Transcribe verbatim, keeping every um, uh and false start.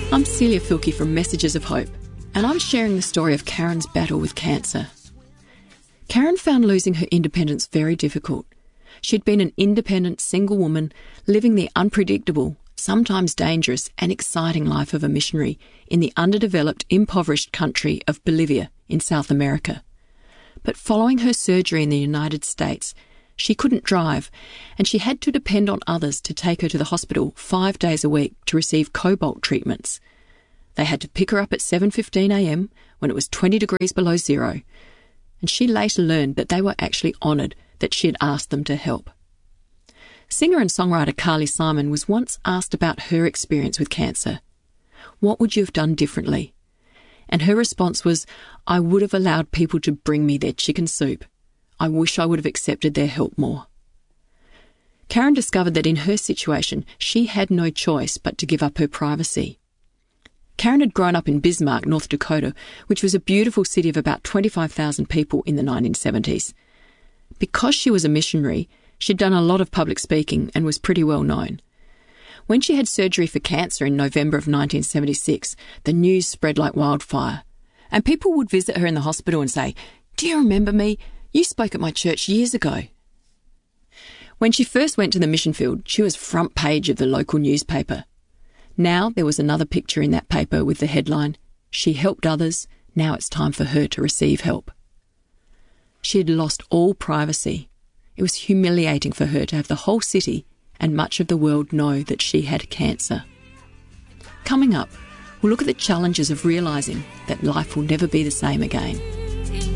I'm Celia Filkey from Messages of Hope, and I'm sharing the story of Karen's battle with cancer. Karen found losing her independence very difficult. She'd been an independent single woman living the unpredictable, sometimes dangerous and exciting life of a missionary in the underdeveloped, impoverished country of Bolivia in South America. But following her surgery in the United States, she couldn't drive, and she had to depend on others to take her to the hospital five days a week to receive cobalt treatments. They had to pick her up at seven fifteen a m when it was twenty degrees below zero, and she later learned that they were actually honoured that she had asked them to help. Singer and songwriter Carly Simon was once asked about her experience with cancer. What would you have done differently? And her response was, I would have allowed people to bring me their chicken soup. I wish I would have accepted their help more. Karen discovered that in her situation, she had no choice but to give up her privacy. Karen had grown up in Bismarck, North Dakota, which was a beautiful city of about twenty-five thousand people in the nineteen seventies. Because she was a missionary, she'd done a lot of public speaking and was pretty well known. When she had surgery for cancer in November of nineteen seventy-six, the news spread like wildfire, and people would visit her in the hospital and say, "Do you remember me? You spoke at my church years ago." When she first went to the mission field, she was front page of the local newspaper. Now there was another picture in that paper with the headline, "She helped others, now it's time for her to receive help." She had lost all privacy. It was humiliating for her to have the whole city and much of the world know that she had cancer. Coming up, we'll look at the challenges of realising that life will never be the same again.